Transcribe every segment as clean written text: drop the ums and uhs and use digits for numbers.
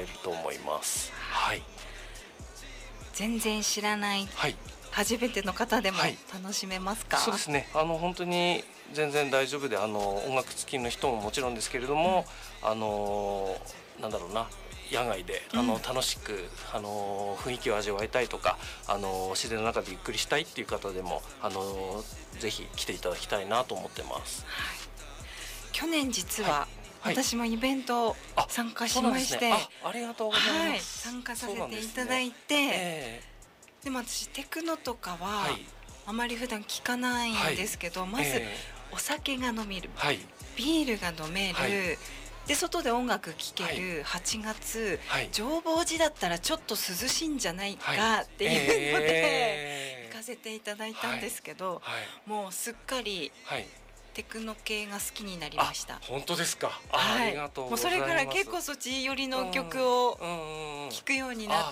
ると思います。はい、 全然知らない、 はい、 初めての方でもはい楽しめますか？ そうですね。本当に全然大丈夫で、音楽付きの人ももちろんですけれども、なんだろうな、野外で楽しく雰囲気を味わいたいとか、自然の中でゆっくりしたいっていう方でもぜひ来ていただきたいなと思ってます。 はい、去年実は、 はい、 私もイベント参加しまして、 ありがとうございます。 参加させていただいて、でも私テクノとかはあまり普段聞かないんですけど、まずお酒が飲める、ビールが飲める、で外で音楽聴ける8月、浄法寺だったらちょっと涼しいんじゃないかっていうので行かせていただいたんですけど、もうすっかりテクノ系が好きになりました。 本当ですか？ ありがとうございます。 もうそれから結構そっち寄りの曲を聴くようになって、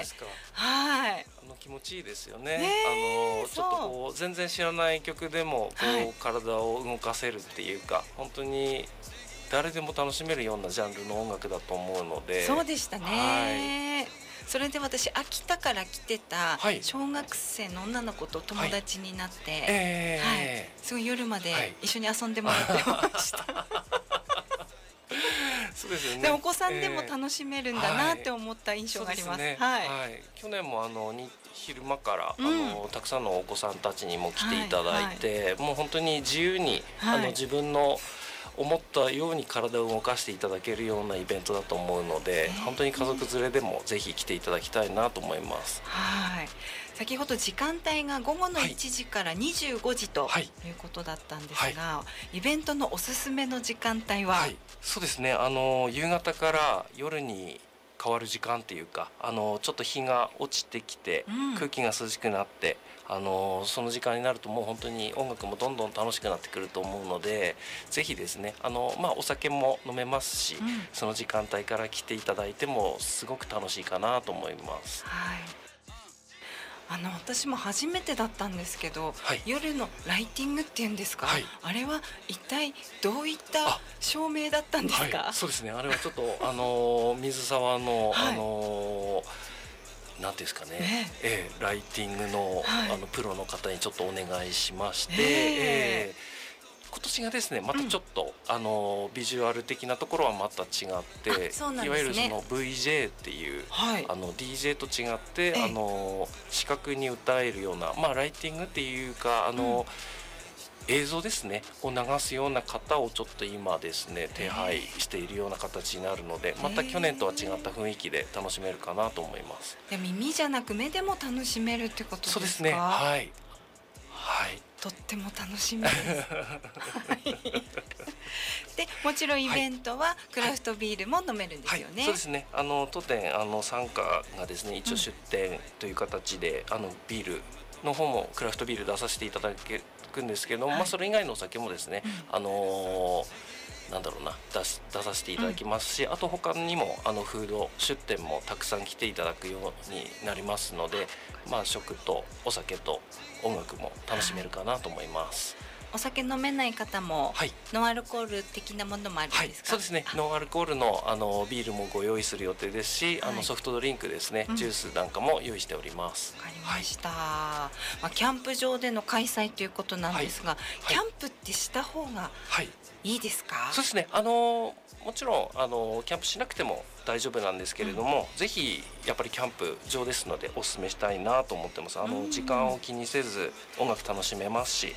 気持ちいいですよね。ちょっとこう全然知らない曲でもこう体を動かせるっていうか、本当に誰でも楽しめるようなジャンルの音楽だと思うので。 そうでしたね。それで私秋田から来てた小学生の女の子と友達になって、すごい夜まで一緒に遊んでもらってました。 そうですよね。 でお子さんでも楽しめるんだなって思った印象があります。 去年も昼間からたくさんのお子さんたちにも来ていただいて、もう本当に自由に自分の思ったように体を動かしていただけるようなイベントだと思うので、本当に家族連れでもぜひ来ていただきたいなと思います。 先ほど時間帯が午後の1時から25時ということだったんですが、イベントのおすすめの時間帯は？ そうですね、夕方から夜に変わる時間っていうか、ちょっと日が落ちてきて、空気が涼しくなって、その時間になるともう本当に音楽もどんどん楽しくなってくると思うので、ぜひですね、お酒も飲めますし、その時間帯から来ていただいてもすごく楽しいかなと思います。 私も初めてだったんですけど、夜のライティングっていうんですか、あれは一体どういった照明だったんですか？ そうですね、あれはちょっと水沢の、なんていうんですかね、ライティングの、プロの方にちょっとお願いしまして、今年がですねまたちょっと、ビジュアル的なところはまた違って、いわゆるその VJ っていう、DJ と違って、視覚に歌えるような、ライティングっていうか映像ですねを流すような方をちょっと今ですね手配しているような形になるので、また去年とは違った雰囲気で楽しめるかなと思います。 耳じゃなく目でも楽しめるってことですか？ そうですね、 とっても楽しみです。でもちろんイベントはクラフトビールも飲めるんですよね？ そうですね、当店傘下がですね一応出店という形で、ビールの方もクラフトビール出させていただくんですけども、それ以外のお酒もですね、なんだろうな、出させていただきますし、あと他にもフード出店もたくさん来ていただくようになりますので、食とお酒と音楽も楽しめるかなと思います。 お酒飲めない方も、ノンアルコール的なものもあるんですか？ そうですね、ノンアルコールのビールもご用意する予定ですし、ソフトドリンクですね、ジュースなんかも用意しております。 わかりました。キャンプ場での開催ということなんですが、キャンプってした方がいいですか？ そうですね、もちろんキャンプしなくても大丈夫なんですけれども、ぜひやっぱりキャンプ場ですのでお勧めしたいなと思ってます。時間を気にせず音楽楽しめますし、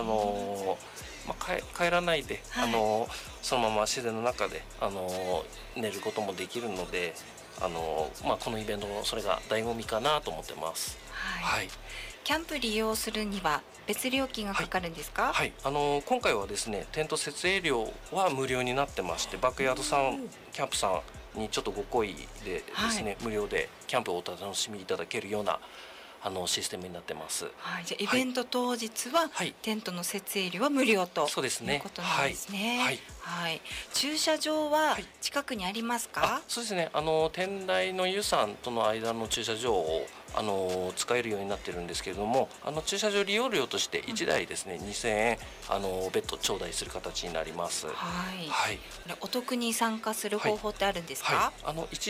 帰らないで、そのまま自然の中で、寝ることもできるので、このイベントのそれが醍醐味かなと思ってます。 キャンプ利用するには別料金がかかるんですか？ 今回はですねテント設営料は無料になってまして、バックヤードさんキャンプさんにちょっとご好意でですね、無料でキャンプをお楽しみいただけるようなシステムになってます。 じゃあイベント当日は、テントの設営料は無料ということなんですね。駐車場は近くにありますか？ そうですね、天台の湯さんとの間の駐車場を使えるようになってるんですけれども、駐車場利用料として1台ですね、2000円別途頂戴する形になります。 お得に参加する方法ってあるんですか？